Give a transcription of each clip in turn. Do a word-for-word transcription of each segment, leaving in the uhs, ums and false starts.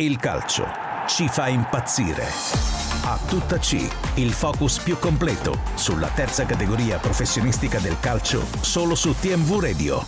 Il calcio ci fa impazzire. A tutta C, il focus più completo sulla terza categoria professionistica del calcio, solo su T M V Radio.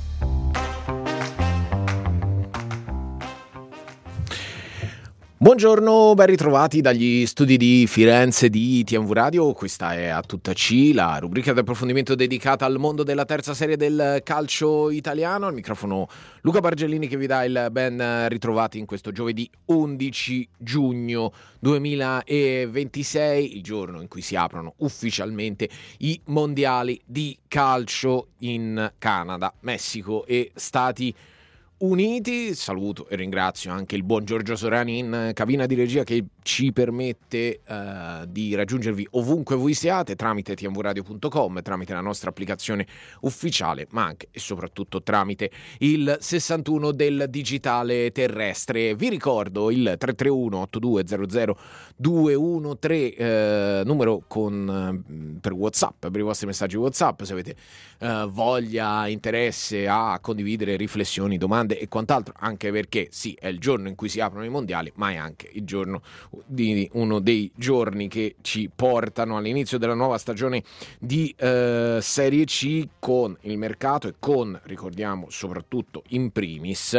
Buongiorno, ben ritrovati dagli studi di Firenze di T M V Radio. Questa è A Tutta C, la rubrica di approfondimento dedicata al mondo della terza serie del calcio italiano. Al microfono Luca Bargellini che vi dà il ben ritrovati in questo giovedì undici giugno duemilaventisei, il giorno in cui si aprono ufficialmente i mondiali di calcio in Canada, Messico e Stati Uniti. Saluto e ringrazio anche il buon Giorgio Sorani in cabina di regia che ci permette uh, di raggiungervi ovunque voi siate tramite t m v radio punto com, tramite la nostra applicazione ufficiale, ma anche e soprattutto tramite il sessantuno del digitale terrestre. Vi ricordo il tre tre uno otto due zero zero due uno tre, eh, numero con, eh, per WhatsApp, per i vostri messaggi WhatsApp, se avete eh, voglia, interesse a condividere riflessioni, domande e quant'altro, anche perché sì, è il giorno in cui si aprono i mondiali, ma è anche il giorno di uno dei giorni che ci portano all'inizio della nuova stagione di eh, Serie C, con il mercato e con, ricordiamo soprattutto in primis,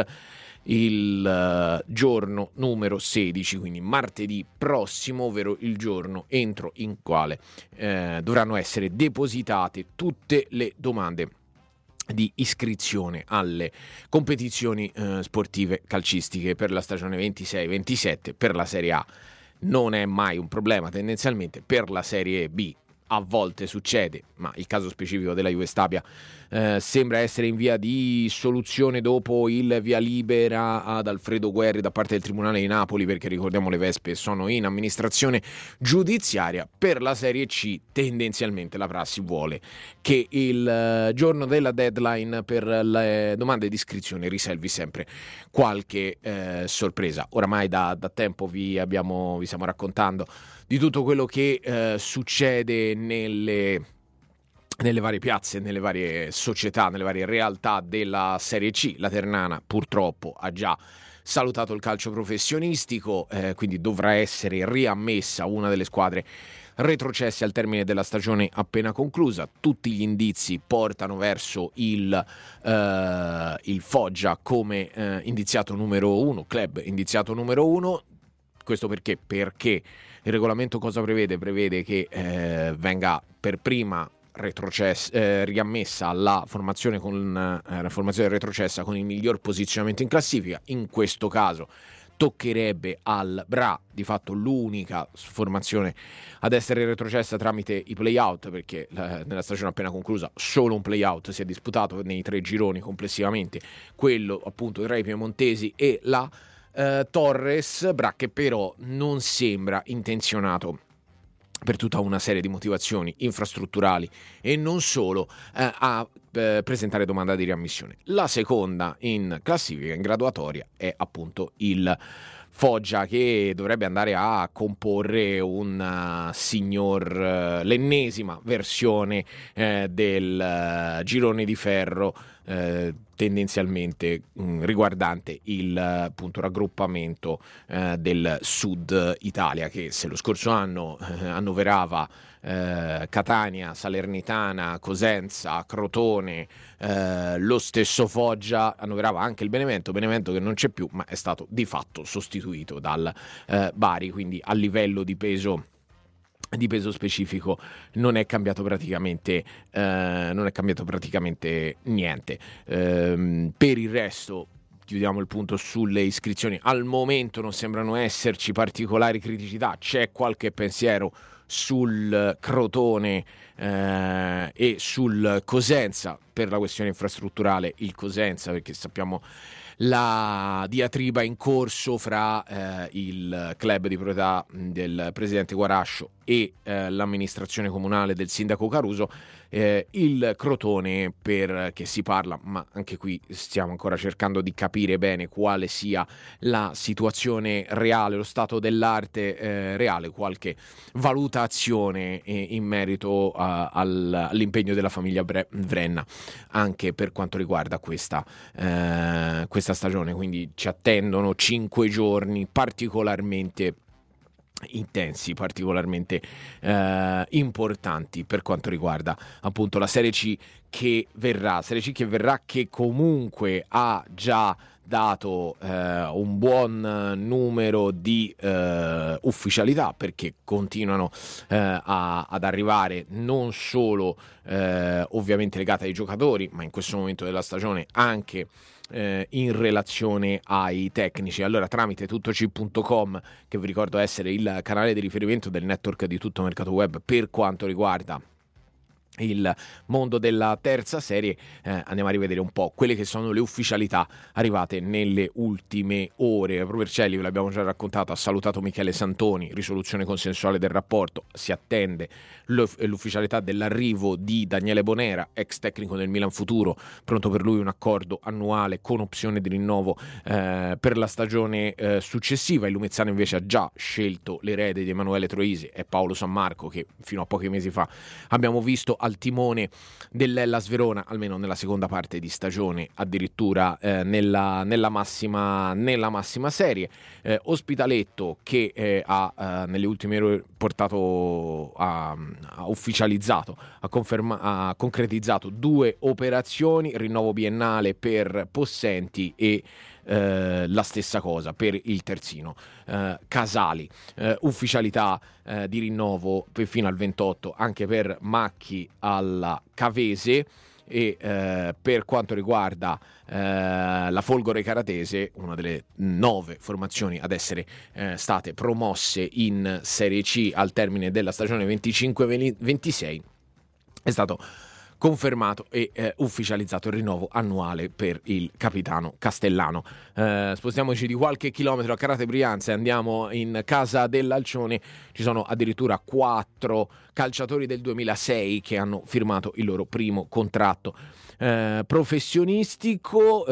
il uh, giorno numero sedici, quindi martedì prossimo, ovvero il giorno entro in quale eh, dovranno essere depositate tutte le domande di iscrizione alle competizioni eh, sportive calcistiche per la stagione ventisei ventisette. Per la Serie A non è mai un problema tendenzialmente, per la Serie B a volte succede, ma il caso specifico della Juve Stabia eh, sembra essere in via di soluzione dopo il via libera ad Alfredo Guerri da parte del Tribunale di Napoli, perché ricordiamo le Vespe sono in amministrazione giudiziaria. Per la Serie C tendenzialmente la prassi vuole che il giorno della deadline per le domande di iscrizione riservi sempre qualche eh, sorpresa. Oramai da, da tempo vi abbiamo vi stiamo raccontando di tutto quello che eh, succede nelle, nelle varie piazze, nelle varie società, nelle varie realtà della Serie C. La Ternana purtroppo ha già salutato il calcio professionistico, eh, quindi dovrà essere riammessa una delle squadre retrocesse al termine della stagione appena conclusa. Tutti gli indizi portano verso il, eh, il Foggia come eh, indiziato numero uno, club indiziato numero uno. Questo perché? Perché il regolamento cosa prevede? Prevede che eh, venga per prima retrocessa, eh, riammessa la formazione con eh, la formazione retrocessa con il miglior posizionamento in classifica. In questo caso toccherebbe al Bra, di fatto l'unica formazione ad essere retrocessa tramite i play-out, perché la, nella stagione appena conclusa solo un play-out si è disputato nei tre gironi complessivamente, quello appunto tra i piemontesi e la Uh, Torres. Bra che però non sembra intenzionato, per tutta una serie di motivazioni infrastrutturali e non solo, eh, a eh, presentare domanda di riammissione. La seconda in classifica, in graduatoria, è appunto il Foggia, che dovrebbe andare a comporre un uh, signor uh, l'ennesima versione uh, del uh, girone di ferro, uh, tendenzialmente mh, riguardante il appunto raggruppamento uh, del Sud Italia, che se lo scorso anno uh, annoverava uh, Catania, Salernitana, Cosenza, Crotone, uh, lo stesso Foggia annoverava anche il Benevento, Benevento che non c'è più, ma è stato di fatto sostituito dal uh, Bari, quindi a livello di peso di peso specifico non è cambiato praticamente eh, non è cambiato praticamente niente. Ehm, per il resto chiudiamo il punto sulle iscrizioni. Al momento non sembrano esserci particolari criticità, c'è qualche pensiero sul Crotone eh, e sul Cosenza per la questione infrastrutturale. Il Cosenza, perché sappiamo la diatriba in corso fra eh, il club di proprietà del presidente Guarascio e eh, l'amministrazione comunale del sindaco Caruso, eh, il Crotone, per che si parla, ma anche qui stiamo ancora cercando di capire bene quale sia la situazione reale, lo stato dell'arte eh, reale, qualche valutazione eh, in merito a, al, all'impegno della famiglia Bre- Vrenna anche per quanto riguarda questa, eh, questa stagione. Quindi ci attendono cinque giorni particolarmente intensi, particolarmente eh, importanti per quanto riguarda appunto la Serie C che verrà, Serie C che verrà, che comunque ha già dato eh, un buon numero di eh, ufficialità, perché continuano eh, a, ad arrivare non solo eh, ovviamente legate ai giocatori, ma in questo momento della stagione anche Eh, in relazione ai tecnici. Allora, tramite tuttoc punto com, che vi ricordo essere il canale di riferimento del network di Tutto Mercato Web per quanto riguarda il mondo della terza serie, eh, andiamo a rivedere un po' quelle che sono le ufficialità arrivate nelle ultime ore. Proprio Vercelli, ve l'abbiamo già raccontato, ha salutato Michele Santoni, risoluzione consensuale del rapporto, si attende l'ufficialità dell'arrivo di Daniele Bonera, ex tecnico del Milan futuro, pronto per lui un accordo annuale con opzione di rinnovo eh, per la stagione eh, successiva. Il Lumezzano invece ha già scelto l'erede di Emanuele Troisi, è Paolo Sammarco, che fino a pochi mesi fa abbiamo visto al timone dell'Hellas Verona, almeno nella seconda parte di stagione, addirittura eh, nella, nella, massima, nella massima serie. Eh, Ospitaletto che eh, ha eh, nelle ultime ore portato a, ha ufficializzato, ha, conferma, ha concretizzato due operazioni, rinnovo biennale per Possenti e Eh, la stessa cosa per il terzino eh, Casali, eh, ufficialità eh, di rinnovo per, fino al ventotto anche per Macchi alla Cavese. E eh, per quanto riguarda eh, la Folgore Caratese, una delle nove formazioni ad essere eh, state promosse in Serie C al termine della stagione venticinque ventisei, è stato confermato e eh, ufficializzato il rinnovo annuale per il capitano castellano. Eh, spostiamoci di qualche chilometro a Carate Brianza e andiamo in casa dell'Alcione. Ci sono addirittura quattro calciatori del duemilasei che hanno firmato il loro primo contratto eh, professionistico,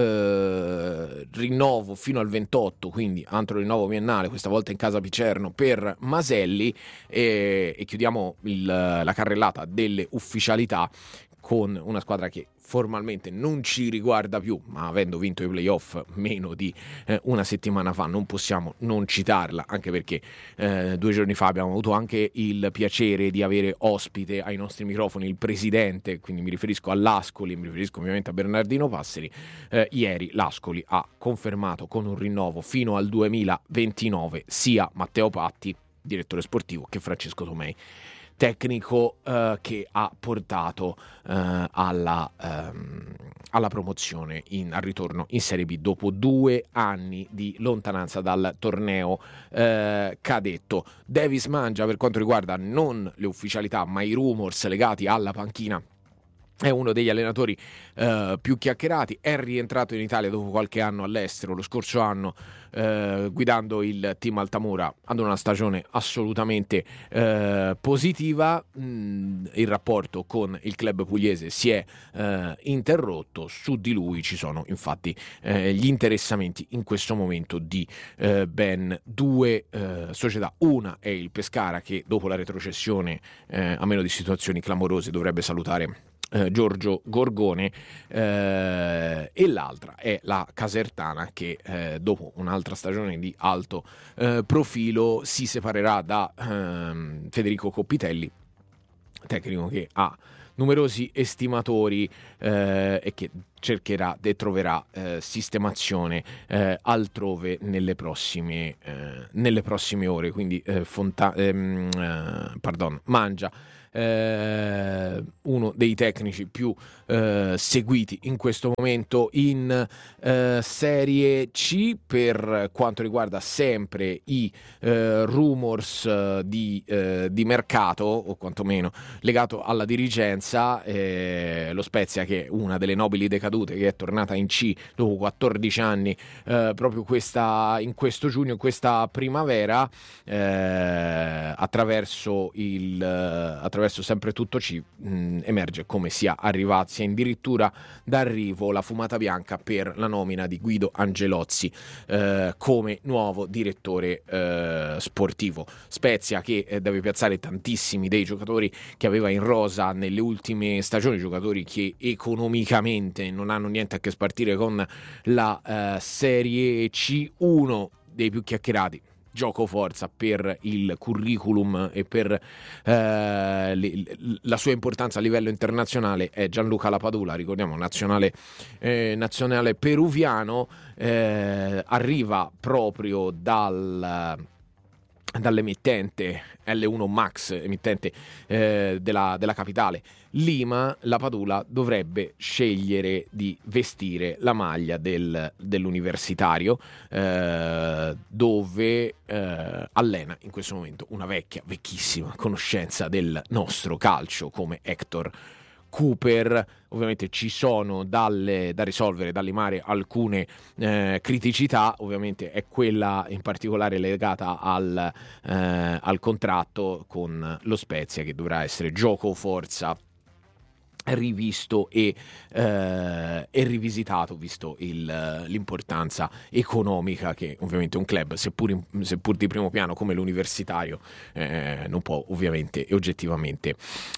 eh, rinnovo fino al ventotto, quindi altro rinnovo biennale, questa volta in casa Picerno per Maselli, e, e chiudiamo il, la carrellata delle ufficialità con una squadra che formalmente non ci riguarda più, ma avendo vinto i playoff meno di eh, una settimana fa non possiamo non citarla, anche perché eh, due giorni fa abbiamo avuto anche il piacere di avere ospite ai nostri microfoni il presidente, quindi mi riferisco all'Ascoli, mi riferisco ovviamente a Bernardino Passeri. Eh, ieri l'Ascoli ha confermato con un rinnovo fino al duemilaventinove sia Matteo Patti, direttore sportivo, che Francesco Tomei, tecnico eh, che ha portato eh, alla, ehm, alla promozione in, al ritorno in Serie B dopo due anni di lontananza dal torneo eh, cadetto. Davis Mangia, per quanto riguarda non le ufficialità ma i rumors legati alla panchina, è uno degli allenatori eh, più chiacchierati, è rientrato in Italia dopo qualche anno all'estero, lo scorso anno eh, guidando il team Altamura ad una stagione assolutamente eh, positiva. Mm, il rapporto con il club pugliese si è eh, interrotto, su di lui ci sono infatti eh, gli interessamenti in questo momento di eh, ben due eh, società. Una è il Pescara, che dopo la retrocessione, eh, a meno di situazioni clamorose, dovrebbe salutare Eh, Giorgio Gorgone, eh, e l'altra è la Casertana, che eh, dopo un'altra stagione di alto eh, profilo si separerà da eh, Federico Coppitelli, tecnico che ha numerosi estimatori eh, e che cercherà e troverà eh, sistemazione eh, altrove nelle prossime, eh, nelle prossime ore. Quindi eh, Fonta- ehm, eh, pardon, Mangia eh, uno dei tecnici più eh, seguiti in questo momento in eh, Serie C. Per quanto riguarda sempre i eh, rumors eh, di, eh, di mercato, o quantomeno legato alla dirigenza, eh, lo Spezia, che è una delle nobili decadute, che è tornata in C dopo quattordici anni eh, proprio questa, in questo giugno, questa primavera, eh, attraverso il eh, attraverso sempre tutto C mh, emerge come sia arrivata, sia addirittura d'arrivo la fumata bianca per la nomina di Guido Angelozzi eh, come nuovo direttore eh, sportivo. Spezia che eh, deve piazzare tantissimi dei giocatori che aveva in rosa nelle ultime stagioni, giocatori che economicamente non hanno niente a che spartire con la eh, Serie C. Uno dei più chiacchierati, gioco forza per il curriculum e per eh, le, la sua importanza a livello internazionale, è Gianluca Lapadula, ricordiamo nazionale, eh, nazionale peruviano, eh, arriva proprio dal dall'emittente L uno Max, emittente eh, della, della capitale Lima. Lapadula dovrebbe scegliere di vestire la maglia del, dell'universitario, eh, dove eh, allena in questo momento una vecchia, vecchissima conoscenza del nostro calcio come Hector Cooper. Ovviamente ci sono dalle, da risolvere, da limare alcune eh, criticità. Ovviamente è quella in particolare legata al, eh, al contratto con lo Spezia, che dovrà essere gioco forza rivisto e, eh, e rivisitato, visto il, l'importanza economica che ovviamente un club, seppur, in, seppur di primo piano come l'universitario, eh, non può ovviamente e oggettivamente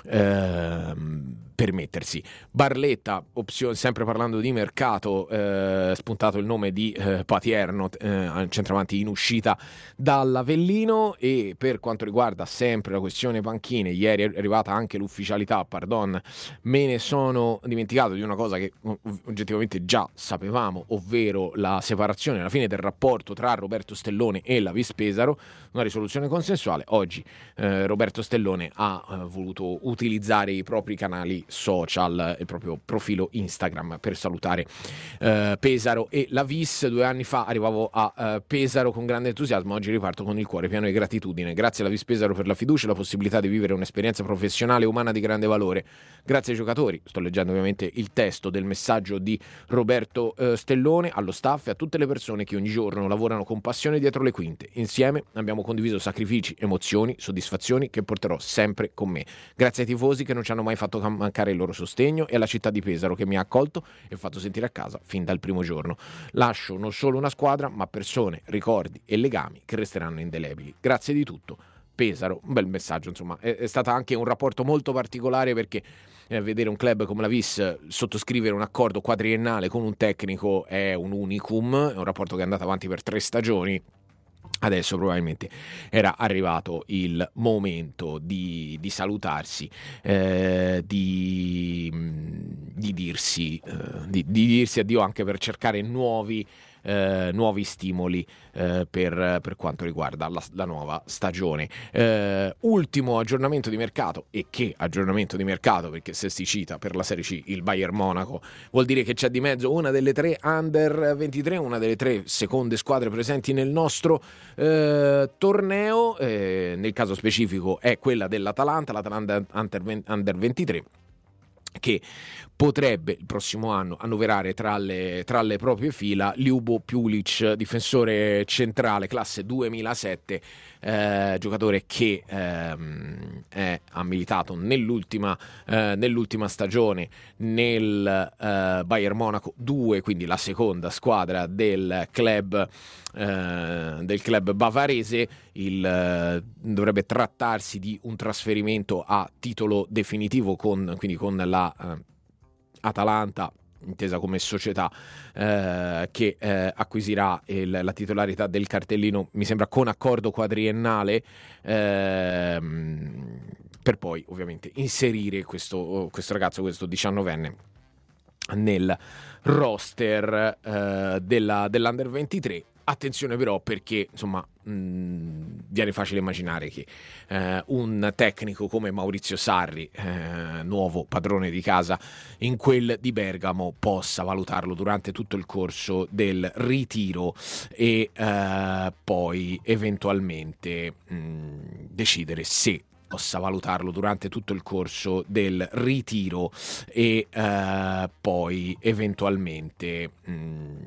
eh, permettersi. Barletta, opzione, sempre parlando di mercato, eh, spuntato il nome di eh, Patierno, eh, centravanti in uscita dall'Avellino. E per quanto riguarda sempre la questione panchine, ieri è arrivata anche l'ufficialità, pardon, me ne sono dimenticato di una cosa che oggettivamente già sapevamo, ovvero la separazione, la fine del rapporto tra Roberto Stellone e la Vis Pesaro, una risoluzione consensuale. Oggi eh, Roberto Stellone ha eh, voluto utilizzare i propri canali social, il proprio profilo Instagram, per salutare eh, Pesaro e la Vis. Due anni fa arrivavo a eh, Pesaro con grande entusiasmo, oggi riparto con il cuore pieno di gratitudine. Grazie alla Vis Pesaro per la fiducia e la possibilità di vivere un'esperienza professionale e umana di grande valore. Grazie ai giocatori, sto leggendo ovviamente il testo del messaggio di Roberto eh, Stellone, allo staff e a tutte le persone che ogni giorno lavorano con passione dietro le quinte. Insieme abbiamo condiviso sacrifici, emozioni, soddisfazioni che porterò sempre con me. Grazie ai tifosi che non ci hanno mai fatto mancare il loro sostegno, e alla città di Pesaro che mi ha accolto e fatto sentire a casa fin dal primo giorno. Lascio non solo una squadra, ma persone, ricordi e legami che resteranno indelebili. Grazie di tutto, Pesaro. Un bel messaggio, insomma. È, è stato anche un rapporto molto particolare, perché eh, vedere un club come la Vis sottoscrivere un accordo quadriennale con un tecnico è un unicum, è un rapporto che è andato avanti per tre stagioni. Adesso probabilmente era arrivato il momento di, di salutarsi, eh, di, di, dirsi, eh, di, di dirsi addio, anche per cercare nuovi Eh, nuovi stimoli eh, per, per quanto riguarda la, la nuova stagione. Eh, ultimo aggiornamento di mercato, e che aggiornamento di mercato, perché se si cita per la Serie C il Bayern Monaco vuol dire che c'è di mezzo una delle tre under ventitré, una delle tre seconde squadre presenti nel nostro eh, torneo, eh, nel caso specifico è quella dell'Atalanta, l'Atalanta under ventitré, che potrebbe il prossimo anno annoverare tra le, tra le proprie fila Ljubo Pjulic, difensore centrale classe duemilasette, eh, giocatore che ehm, è, ha militato nell'ultima, eh, nell'ultima stagione nel eh, Bayern Monaco due, quindi la seconda squadra del club eh, del club bavarese. Il, eh, dovrebbe trattarsi di un trasferimento a titolo definitivo, con, quindi con la eh, Atalanta intesa come società eh, che eh, acquisirà il, la titolarità del cartellino, mi sembra con accordo quadriennale, eh, per poi ovviamente inserire questo, questo ragazzo, questo diciannovenne, nel roster eh, della, dell'Under ventitré. Attenzione però, perché insomma mh, viene facile immaginare che eh, un tecnico come Maurizio Sarri, eh, nuovo padrone di casa in quel di Bergamo, possa valutarlo durante tutto il corso del ritiro e eh, poi eventualmente mh, decidere se possa valutarlo durante tutto il corso del ritiro e eh, poi eventualmente mh,